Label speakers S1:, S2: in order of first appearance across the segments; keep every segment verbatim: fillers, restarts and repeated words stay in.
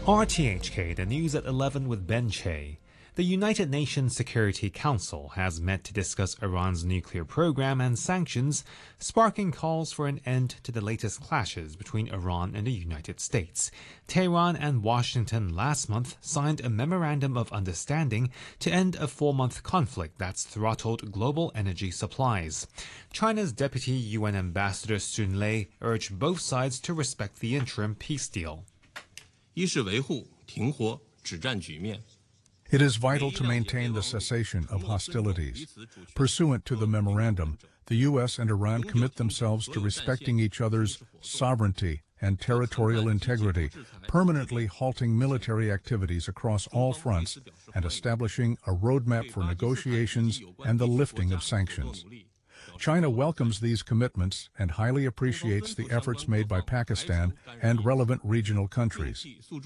S1: R T H K, the news at eleven with Ben Che. The United Nations Security Council has met to discuss Iran's nuclear program and sanctions, sparking calls for an end to the latest clashes between Iran and the United States. Tehran and Washington last month signed a memorandum of understanding to end a four-month conflict that's throttled global energy supplies. China's Deputy U N Ambassador Sun Lei urged both sides to respect the interim peace deal.
S2: 一是维护停火止战局面。
S3: It is vital to maintain the cessation of hostilities. Pursuant to the memorandum, the U S and Iran commit themselves to respecting each other's sovereignty and territorial integrity, permanently halting military activities across all fronts, and establishing a roadmap for negotiations and the lifting of sanctions. China welcomes these commitments and highly appreciates the efforts made by Pakistan and relevant regional countries.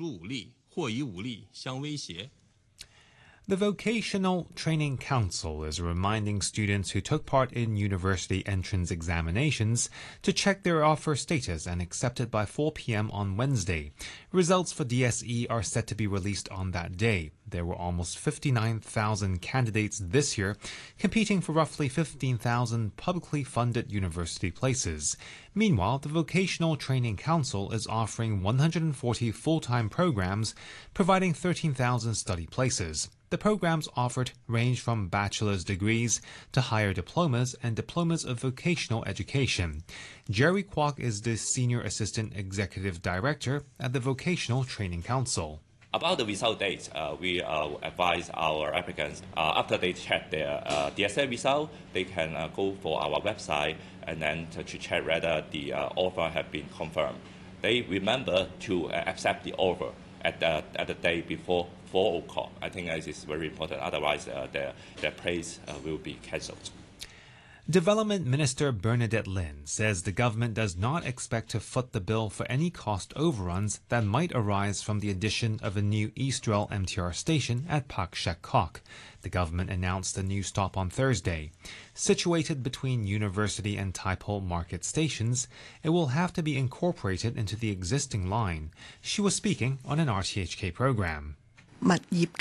S1: The Vocational Training Council is reminding students who took part in university entrance examinations to check their offer status and accept it by four p m on Wednesday. Results for D S E are set to be released on that day. There were almost fifty-nine thousand candidates this year, competing for roughly fifteen thousand publicly funded university places. Meanwhile, the Vocational Training Council is offering one hundred forty full-time programs, providing thirteen thousand study places. The programs offered range from bachelor's degrees to higher diplomas and diplomas of vocational education. Jerry Kwok is the Senior Assistant Executive Director at the Vocational Training Council.
S4: About the result date, uh, we uh, advise our applicants, uh, after they check their uh, D S A result, they can uh, go for our website and then to, to check whether the uh, offer have been confirmed. They remember to uh, accept the offer at the, at the day before four o'clock. I think this is very important, otherwise uh, their, their place uh, will be cancelled.
S1: Development Minister Bernadette Lin says the government does not expect to foot the bill for any cost overruns that might arise from the addition of a new East Rail M T R station at Pak Shek Kok. The government announced the new stop on Thursday. Situated between University and Tai Po Market stations, it will have to be incorporated into the existing line. She was speaking on an R T H K program.
S5: Under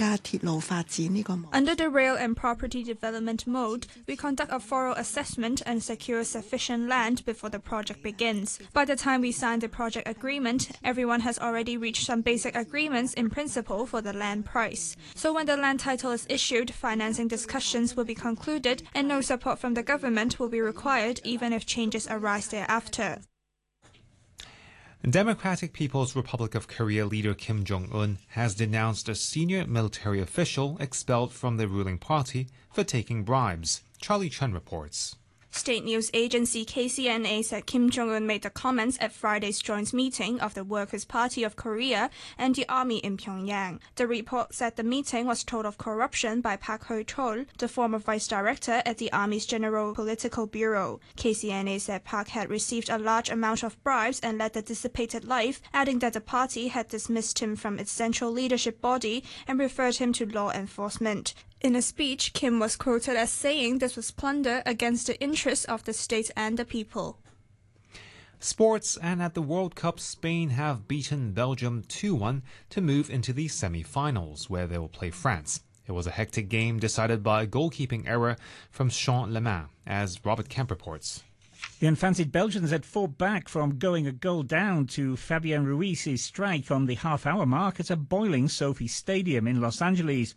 S5: the rail and property development mode, we conduct a thorough assessment and secure sufficient land before the project begins. By the time we sign the project agreement, everyone has already reached some basic agreements in principle for the land price. So when the land title is issued, financing discussions will be concluded and no support from the government will be required even if changes arise thereafter.
S1: Democratic People's Republic of Korea leader Kim Jong-un has denounced a senior military official expelled from the ruling party for taking bribes. Charlie Chen reports.
S6: State news agency K C N A said Kim Jong-un made the comments at Friday's joint meeting of the Workers' Party of Korea and the Army in Pyongyang. The report said the meeting was told of corruption by Park Ho-chol, the former vice director at the Army's General Political Bureau. K C N A said Park had received a large amount of bribes and led a dissipated life, adding that the party had dismissed him from its central leadership body and referred him to law enforcement. In a speech, Kim was quoted as saying this was plunder against the interests of the state and the people.
S1: Sports, and at the World Cup, Spain have beaten Belgium two one to move into the semi-finals, where they will play France. It was a hectic game decided by a goalkeeping error from Sean Lemain, as Robert Kemp reports.
S7: The unfancied Belgians had fought back from going a goal down to Fabian Ruiz's strike on the half-hour mark at a boiling Sophie Stadium in Los Angeles.